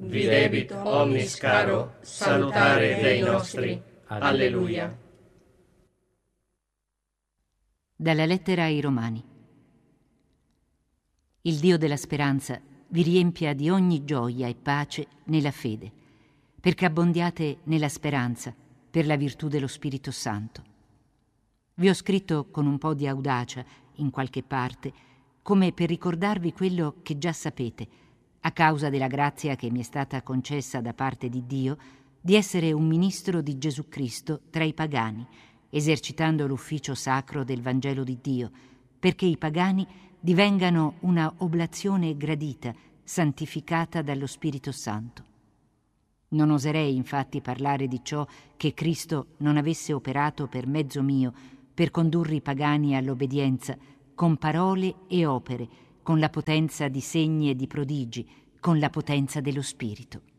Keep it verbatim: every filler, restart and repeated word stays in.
vi debito omnis caro salutare Dei nostri. Alleluia. Dalla lettera ai Romani. Il Dio della speranza vi riempia di ogni gioia e pace nella fede, perché abbondiate nella speranza per la virtù dello Spirito Santo. Vi ho scritto con un po' di audacia, in qualche parte, come per ricordarvi quello che già sapete, a causa della grazia che mi è stata concessa da parte di Dio di essere un ministro di Gesù Cristo tra i pagani, esercitando l'ufficio sacro del Vangelo di Dio, perché i pagani divengano una oblazione gradita, santificata dallo Spirito Santo. Non oserei infatti parlare di ciò che Cristo non avesse operato per mezzo mio, per condurre i pagani all'obbedienza, con parole e opere, con la potenza di segni e di prodigi, con la potenza dello Spirito.